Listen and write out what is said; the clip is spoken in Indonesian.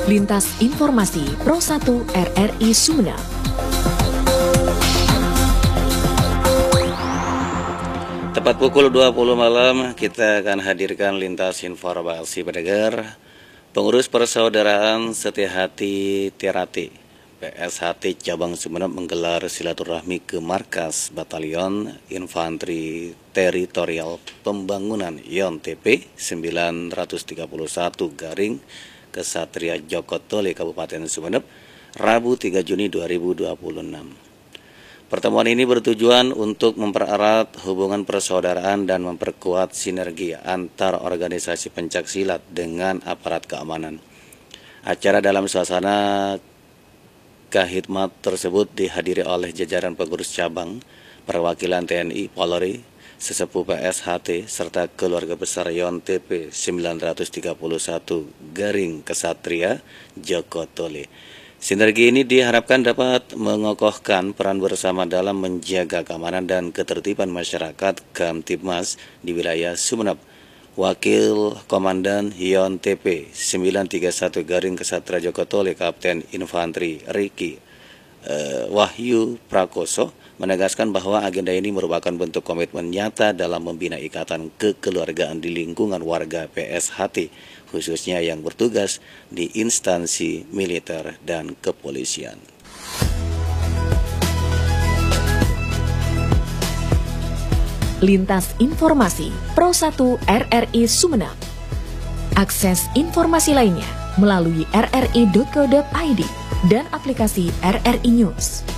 Lintas Informasi Pro 1 RRI Sumeneb. Tepat pukul 20 malam, kita akan hadirkan Lintas Informasi pendengar. Pengurus Persaudaraan Setia Hati Tirati PSHT Cabang Sumeneb menggelar silaturahmi ke Markas Batalion Infanteri Teritorial Pembangunan YONTP 931 Garing Kesatria Jokotole Kabupaten Sumeneb, Rabu 3 Juni 2026. Pertemuan ini bertujuan untuk mempererat hubungan persaudaraan dan memperkuat sinergi antar organisasi pencaksilat dengan aparat keamanan. Acara dalam suasana kahidmat tersebut dihadiri oleh jajaran pengurus cabang, perwakilan TNI, Polri, sesepuh PSHT, serta keluarga besar YONTP 931 Garing Kesatria Jokotole. Sinergi ini diharapkan dapat mengokohkan peran bersama dalam menjaga keamanan dan ketertiban masyarakat Kamtibmas di wilayah Sumeneb. Wakil Komandan YONTP 931 Garing Kesatria Jokotole Kapten Infanteri Riki Wahyu Prakoso menegaskan bahwa agenda ini merupakan bentuk komitmen nyata dalam membina ikatan kekeluargaan di lingkungan warga PSHT, khususnya yang bertugas di instansi militer dan kepolisian. Lintas Informasi Pro 1 RRI Sumeneb. Akses informasi lainnya melalui rri.co.id dan aplikasi RRI News.